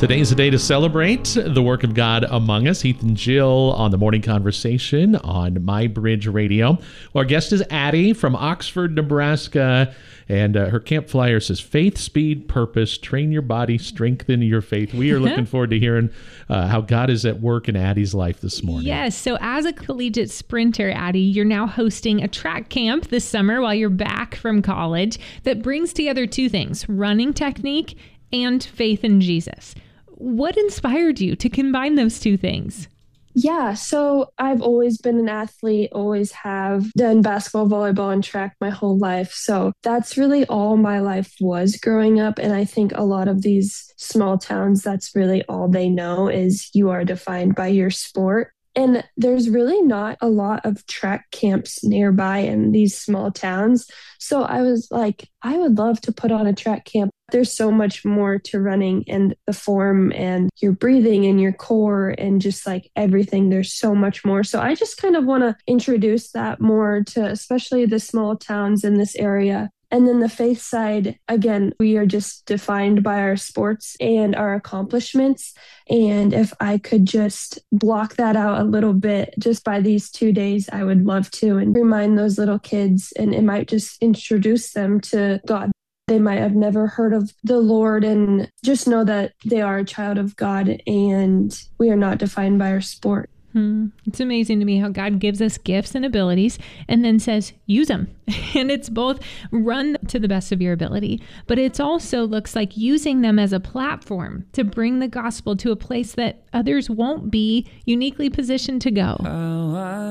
Today's a day to celebrate the work of God among us. Heath and Jill on the Morning Conversation on My Bridge Radio. Our guest is Addie from Oxford, Nebraska, and her camp flyer says, faith, speed, purpose, train your body, strengthen your faith. We are looking forward to hearing how God is at work in Addie's life this morning. Yes, so as a collegiate sprinter, Addie, you're now hosting a track camp this summer while you're back from college that brings together two things, running technique and faith in Jesus. What inspired you to combine those two things? Yeah, so I've always been an athlete, always have done basketball, volleyball, and track my whole life. So that's really all my life was growing up. And I think a lot of these small towns, that's really all they know is you are defined by your sport. And there's really not a lot of track camps nearby in these small towns. So I was like, I would love to put on a track camp. There's so much more to running and the form and your breathing and your core and just like everything. There's so much more. So I just kind of want to introduce that more to especially the small towns in this area. And then the faith side, again, we are just defined by our sports and our accomplishments. And if I could just block that out a little bit just by these 2 days, I would love to and remind those little kids, and it might just introduce them to God. They might have never heard of the Lord and just know that they are a child of God and we are not defined by our sport. It's amazing to me how God gives us gifts and abilities and then says, use them. And it's both run to the best of your ability, but it's also looks like using them as a platform to bring the gospel to a place that others won't be uniquely positioned to go.